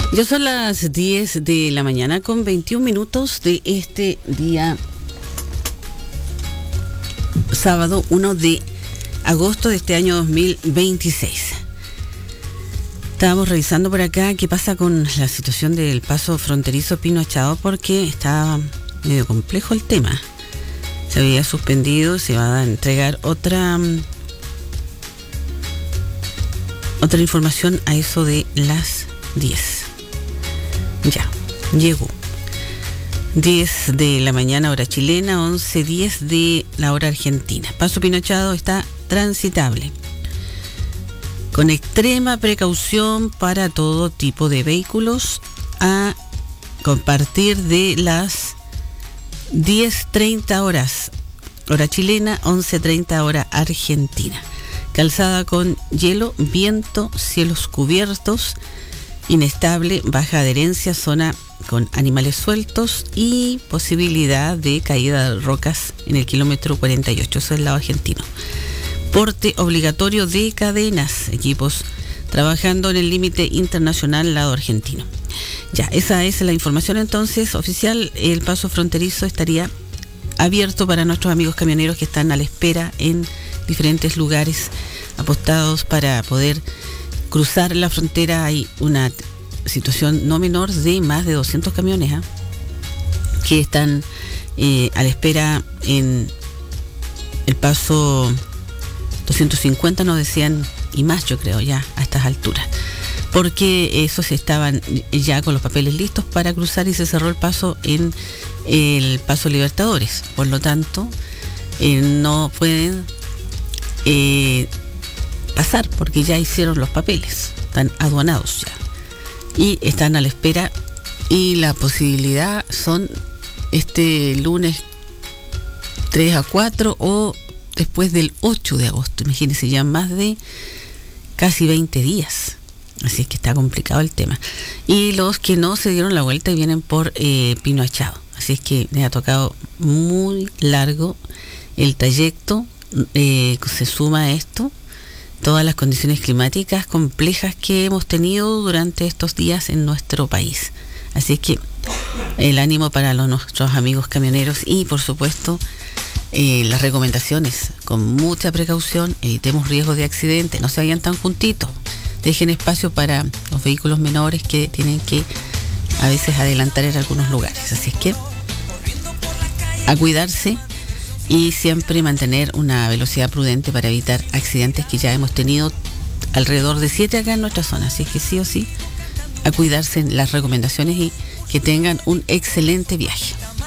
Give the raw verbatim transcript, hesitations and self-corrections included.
Ya son las diez de la mañana con veintiún minutos de este día sábado uno de agosto de este año dos mil veintiséis. Estábamos revisando por acá qué pasa con la situación del paso fronterizo Pino Achado, porque está medio complejo el tema. Se había suspendido, se va a entregar otra otra información a eso de las diez. Ya, llegó. diez de la mañana hora chilena, once diez de la hora argentina. Paso Pino Achado está transitable, con extrema precaución para todo tipo de vehículos a partir de las diez treinta horas hora chilena, once treinta hora argentina. Calzada con hielo, viento, cielos cubiertos, inestable, baja adherencia, zona con animales sueltos y posibilidad de caída de rocas en el kilómetro cuarenta y ocho, eso es el lado argentino. Porte obligatorio de cadenas, equipos trabajando en el límite internacional lado argentino. Ya, esa es la información entonces oficial. El paso fronterizo estaría abierto para nuestros amigos camioneros que están a la espera en diferentes lugares apostados para poder cruzar la frontera. Hay una situación no menor de más de doscientos camiones ¿eh? que están eh, a la espera en el paso doscientos cincuenta, nos decían, y más yo creo ya a estas alturas, porque esos estaban ya con los papeles listos para cruzar y se cerró el paso en el paso Libertadores. Por lo tanto, eh, no pueden eh, pasar porque ya hicieron los papeles, están aduanados ya y están a la espera, y la posibilidad son este lunes tres a cuatro o después del ocho de agosto. Imagínense, ya más de casi veinte días, así es que está complicado el tema. Y los que no se dieron la vuelta y vienen por eh, Pino Achado, así es que me ha tocado muy largo el trayecto. Eh, se suma a esto todas las condiciones climáticas complejas que hemos tenido durante estos días en nuestro país. Así es que el ánimo para los, nuestros amigos camioneros y, por supuesto, eh, las recomendaciones, con mucha precaución, evitemos riesgos de accidente, no se vayan tan juntitos, dejen espacio para los vehículos menores que tienen que a veces adelantar en algunos lugares. Así es que a cuidarse y siempre mantener una velocidad prudente para evitar accidentes, que ya hemos tenido alrededor de siete acá en nuestra zona. Así que sí o sí, a cuidarse en las recomendaciones y que tengan un excelente viaje.